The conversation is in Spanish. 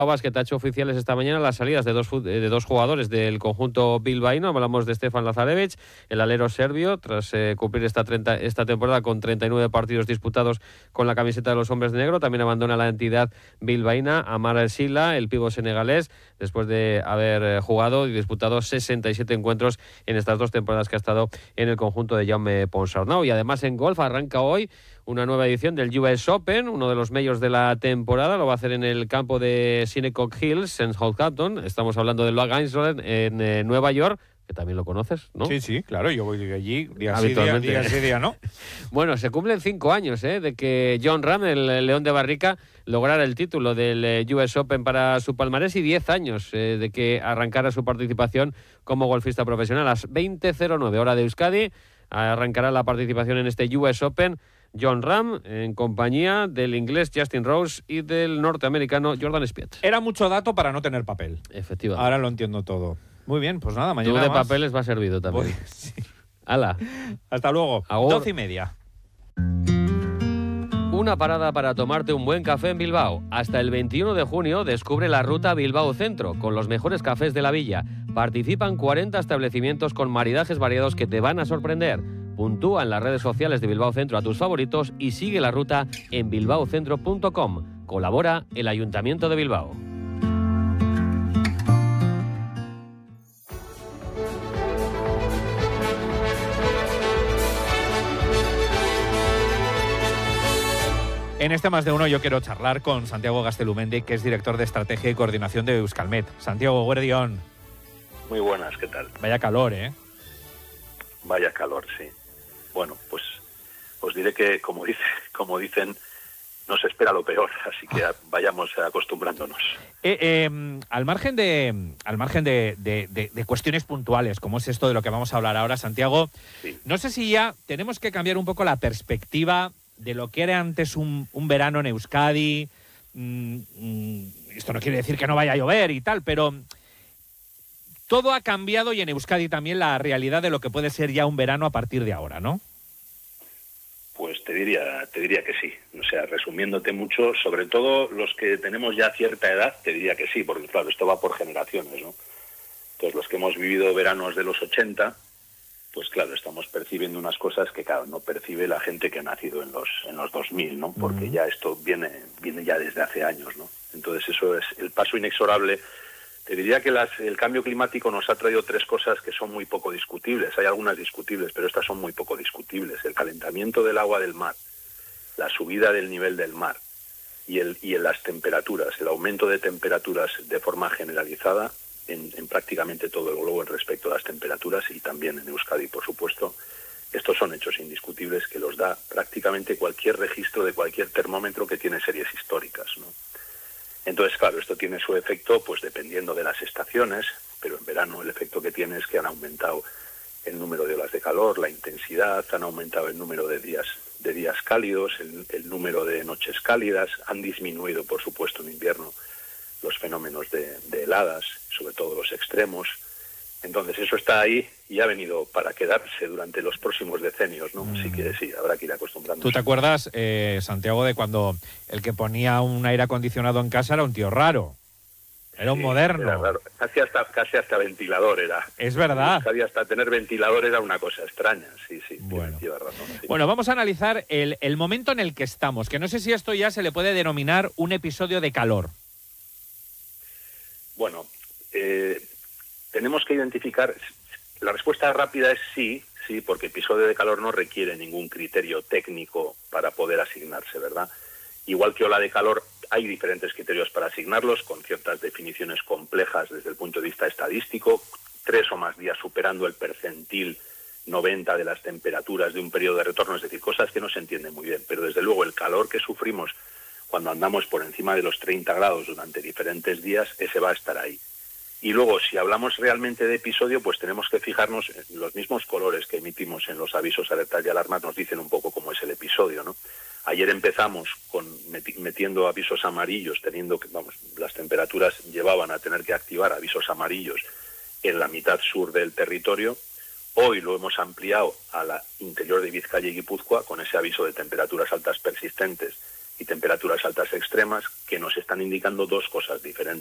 Basket ha hecho oficiales esta mañana las salidas de dos jugadores del conjunto bilbaíno. Hablamos de Stefan Lazarevic, el alero serbio, tras cumplir esta temporada con 39 partidos disputados con la camiseta de los hombres de negro. También abandona la entidad bilbaína Amar Sila, el pívot senegalés, después de haber jugado y disputado 67 encuentros en estas 2 temporadas que ha estado en el conjunto de Jaume Ponsarnau. Y además en golf arranca hoy una nueva edición del US Open, uno de los majors de la temporada. Lo va a hacer en el campo de Shinnecock Hills, en Southampton. Estamos hablando del Long Island en Nueva York, que también lo conoces, ¿no? Sí, claro, yo voy allí día sí, día no. Bueno, se cumplen 5 años de que Jon Rahm, el León de Barrica, lograra el título del US Open para su palmarés, y 10 años de que arrancara su participación como golfista profesional. A las 20:09 hora de Euskadi arrancará la participación en este US Open Jon Rahm, en compañía del inglés Justin Rose y del norteamericano Jordan Spieth. Era mucho dato para no tener papel. Efectivamente. Ahora lo entiendo todo. Muy bien, pues nada, mañana Tú de más. papeles va a servido también. Pues, sí. Hala. Hasta luego. Agur. 12:30. Una parada para tomarte un buen café en Bilbao. Hasta el 21 de junio descubre la ruta Bilbao Centro, con los mejores cafés de la villa. Participan 40 establecimientos con maridajes variados que te van a sorprender. Puntúa en las redes sociales de Bilbao Centro a tus favoritos y sigue la ruta en bilbaocentro.com. Colabora el Ayuntamiento de Bilbao. En este Más de Uno yo quiero charlar con Santiago Gaztelumendi, que es director de Estrategia y Coordinación de Euskalmet. Santiago, guardión. Muy buenas, ¿qué tal? Vaya calor, ¿eh? Vaya calor, sí. Bueno, pues os diré que, como dicen, nos espera lo peor, así que vayamos acostumbrándonos. Al margen de cuestiones puntuales, como es esto de lo que vamos a hablar ahora, Santiago, sí. No sé si ya tenemos que cambiar un poco la perspectiva de lo que era antes un verano en Euskadi. Esto no quiere decir que no vaya a llover y tal, pero todo ha cambiado, y en Euskadi también la realidad de lo que puede ser ya un verano a partir de ahora, ¿no? Pues te diría que sí. O sea, resumiéndote mucho, sobre todo los que tenemos ya cierta edad, te diría que sí, porque claro, esto va por generaciones, ¿no? Entonces, los que hemos vivido veranos de los 80, pues claro, estamos percibiendo unas cosas que, claro, no percibe la gente que ha nacido en los 2000, ¿no? Porque ya esto viene ya desde hace años, ¿no? Entonces, eso es el paso inexorable. Te diría que el cambio climático nos ha traído 3 cosas que son muy poco discutibles. Hay algunas discutibles, pero estas son muy poco discutibles. El calentamiento del agua del mar, la subida del nivel del mar y en las temperaturas, el aumento de temperaturas de forma generalizada en prácticamente todo el globo en respecto a las temperaturas, y también en Euskadi, por supuesto. Estos son hechos indiscutibles que los da prácticamente cualquier registro de cualquier termómetro que tiene series históricas, ¿no? Entonces, claro, esto tiene su efecto, pues dependiendo de las estaciones, pero en verano el efecto que tiene es que han aumentado el número de olas de calor, la intensidad, han aumentado el número de días cálidos, el número de noches cálidas, han disminuido, por supuesto, en invierno los fenómenos de heladas, sobre todo los extremos. Entonces eso está ahí y ha venido para quedarse durante los próximos decenios, ¿no? Así que sí, habrá que ir acostumbrándose. ¿Tú te acuerdas, Santiago, de cuando el que ponía un aire acondicionado en casa era un tío raro? Era un moderno. Era raro. Casi hasta ventilador era. Es verdad. Hasta tener ventilador era una cosa extraña, sí. Bueno. Lleva razón, sí. Bueno, vamos a analizar el momento en el que estamos, que no sé si esto ya se le puede denominar un episodio de calor. Bueno, tenemos que identificar. La respuesta rápida es sí, porque episodio de calor no requiere ningún criterio técnico para poder asignarse, ¿verdad? Igual que ola de calor, hay diferentes criterios para asignarlos, con ciertas definiciones complejas desde el punto de vista estadístico, 3 o más días superando el percentil 90 de las temperaturas de un periodo de retorno, es decir, cosas que no se entienden muy bien, pero desde luego el calor que sufrimos cuando andamos por encima de los 30 grados durante diferentes días, ese va a estar ahí. Y luego, si hablamos realmente de episodio, pues tenemos que fijarnos en los mismos colores que emitimos en los avisos, alertas y alarmas, nos dicen un poco cómo es el episodio, ¿no? Ayer empezamos metiendo avisos amarillos, teniendo que, las temperaturas llevaban a tener que activar avisos amarillos en la mitad sur del territorio. Hoy lo hemos ampliado a la interior de Vizcaya y Guipúzcoa con ese aviso de temperaturas altas persistentes y temperaturas altas extremas que nos están indicando dos cosas diferentes.